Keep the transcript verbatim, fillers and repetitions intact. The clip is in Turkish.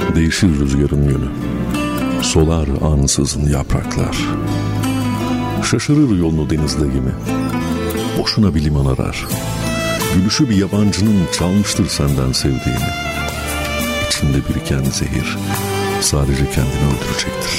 Değişir rüzgarın yönü, solar ansızın yapraklar. Şaşırır yolunu denizde gemi, boşuna bir liman arar. Gülüşü bir yabancının çalmıştır senden sevdiğini. İçinde biriken zehir sadece kendini öldürecektir.